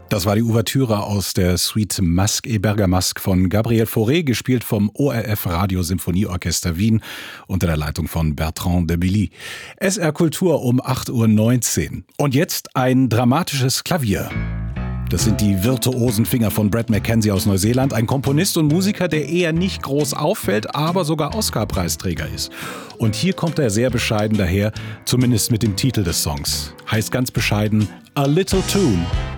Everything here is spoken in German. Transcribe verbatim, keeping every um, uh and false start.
Das war die Ouvertüre aus der Suite Masque et Bergamasque von Gabriel Fauré, gespielt vom O R F Radiosymphonieorchester Wien unter der Leitung von Bertrand de Billy. S R Kultur um acht Uhr neunzehn. Und jetzt ein dramatisches Klavier. Das sind die virtuosen Finger von Brett McKenzie aus Neuseeland, ein Komponist und Musiker, der eher nicht groß auffällt, aber sogar Oscar-Preisträger ist. Und hier kommt er sehr bescheiden daher, zumindest mit dem Titel des Songs. Heißt ganz bescheiden A Little Tune.